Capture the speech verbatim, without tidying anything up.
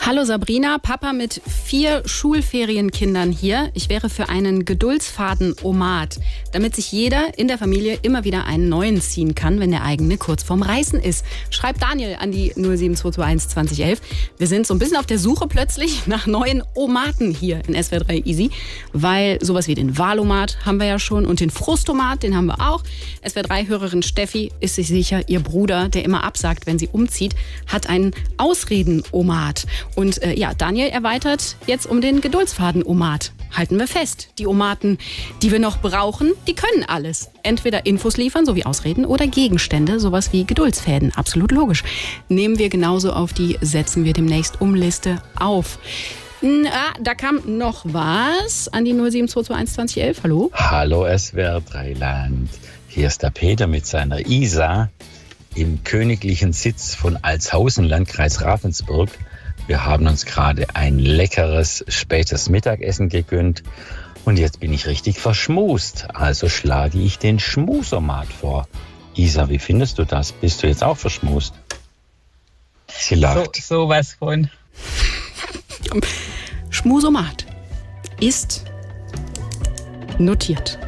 Hallo Sabrina, Papa mit vier Schulferienkindern hier. Ich wäre für einen Geduldsfaden-Omat, damit sich jeder in der Familie immer wieder einen neuen ziehen kann, wenn der eigene kurz vorm Reißen ist. Schreibt Daniel an die null sieben zwei zwei eins zwanzig elf. Wir sind so ein bisschen auf der Suche plötzlich nach neuen Omaten hier in S W R drei Easy, weil sowas wie den Wahlomat haben wir ja schon und den Frustomat, den haben wir auch. S W R drei-Hörerin Steffi ist sich sicher, ihr Bruder, der immer absagt, wenn sie umzieht, hat einen Ausreden-Omat. Und äh, ja, Daniel erweitert jetzt um den Geduldsfaden-Omat. Halten wir fest, die Omaten, die wir noch brauchen, die können alles. Entweder Infos liefern, so wie Ausreden, oder Gegenstände, sowas wie Geduldsfäden. Absolut logisch. Nehmen wir genauso auf die Setzen wir demnächst um Liste auf. Na, da kam noch was an die null sieben zwei zwei eins zwanzig elf. Hallo? Hallo S W R drei Land. Hier ist der Peter mit seiner Isa im königlichen Sitz von Altshausen, Landkreis Ravensburg. Wir haben uns gerade ein leckeres, spätes Mittagessen gegönnt und jetzt bin ich richtig verschmust. Also schlage ich den Schmusomat vor. Isa, wie findest du das? Bist du jetzt auch verschmust? Sie lacht. So, sowas von. Schmusomat ist notiert.